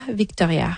Victoria.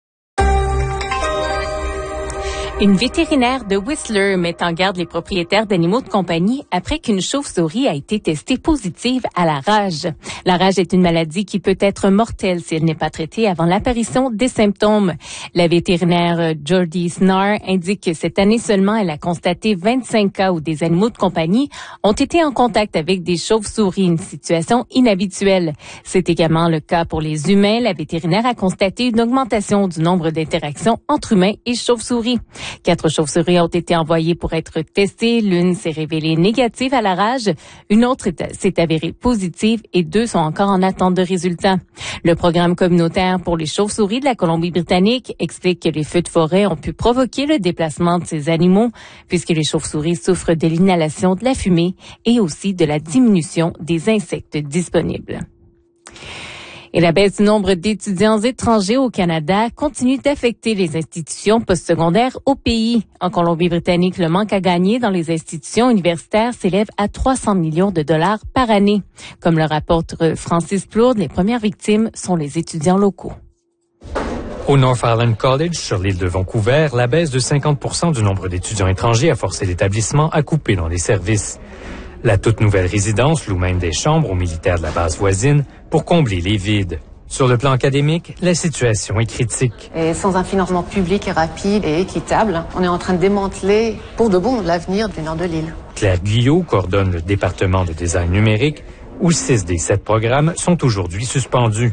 Une vétérinaire de Whistler met en garde les propriétaires d'animaux de compagnie après qu'une chauve-souris a été testée positive à la rage. La rage est une maladie qui peut être mortelle si elle n'est pas traitée avant l'apparition des symptômes. La vétérinaire Jordi Snar indique que cette année seulement, elle a constaté 25 cas où des animaux de compagnie ont été en contact avec des chauves-souris, une situation inhabituelle. C'est également le cas pour les humains. La vétérinaire a constaté une augmentation du nombre d'interactions entre humains et chauves-souris. 4 chauves-souris ont été envoyées pour être testées. L'une s'est révélée négative à la rage. Une autre s'est avérée positive et 2 sont encore en attente de résultats. Le programme communautaire pour les chauves-souris de la Colombie-Britannique explique que les feux de forêt ont pu provoquer le déplacement de ces animaux puisque les chauves-souris souffrent de l'inhalation de la fumée et aussi de la diminution des insectes disponibles. Et la baisse du nombre d'étudiants étrangers au Canada continue d'affecter les institutions postsecondaires au pays. En Colombie-Britannique, le manque à gagner dans les institutions universitaires s'élève à 300 millions de dollars par année. Comme le rapporte Francis Plourde, les premières victimes sont les étudiants locaux. Au North Island College, sur l'île de Vancouver, la baisse de 50% du nombre d'étudiants étrangers a forcé l'établissement à couper dans les services. La toute nouvelle résidence loue même des chambres aux militaires de la base voisine pour combler les vides. Sur le plan académique, la situation est critique. Et sans un financement public rapide et équitable, on est en train de démanteler pour de bon l'avenir du nord de l'île. Claire Guyot coordonne le département de design numérique où 6 des 7 programmes sont aujourd'hui suspendus.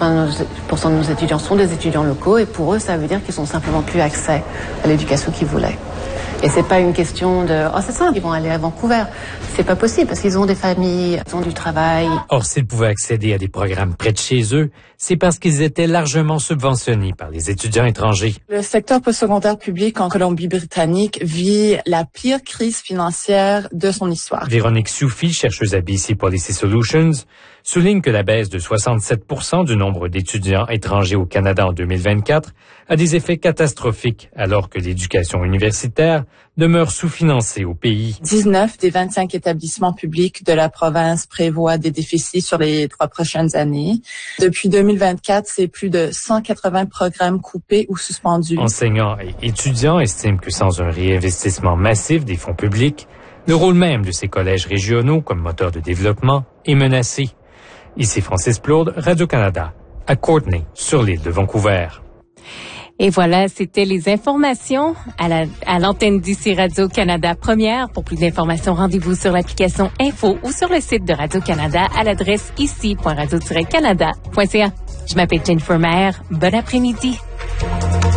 90% de nos étudiants sont des étudiants locaux et pour eux, ça veut dire qu'ils n'ont simplement plus accès à l'éducation qu'ils voulaient. Et c'est pas une question de « Oh, c'est simple, ils vont aller à Vancouver ». C'est pas possible parce qu'ils ont des familles, ils ont du travail. Or, s'ils pouvaient accéder à des programmes près de chez eux, c'est parce qu'ils étaient largement subventionnés par les étudiants étrangers. Le secteur postsecondaire public en Colombie-Britannique vit la pire crise financière de son histoire. Véronique Soufi, chercheuse à BC Policy Solutions, souligne que la baisse de 67% du nombre d'étudiants étrangers au Canada en 2024 a des effets catastrophiques alors que l'éducation universitaire demeure sous-financée au pays. 19 des 25 établissements publics de la province prévoient des déficits sur les 3 prochaines années. Depuis 2024, c'est plus de 180 programmes coupés ou suspendus. Enseignants et étudiants estiment que sans un réinvestissement massif des fonds publics, le rôle même de ces collèges régionaux comme moteur de développement est menacé. Ici Francis Plourde, Radio-Canada, à Courtenay, sur l'île de Vancouver. Et voilà, c'était les informations à l'antenne d'ici Radio-Canada Première. Pour plus d'informations, rendez-vous sur l'application Info ou sur le site de Radio-Canada à l'adresse ici.radio-canada.ca. Je m'appelle Jennifer Maher. Bon après-midi.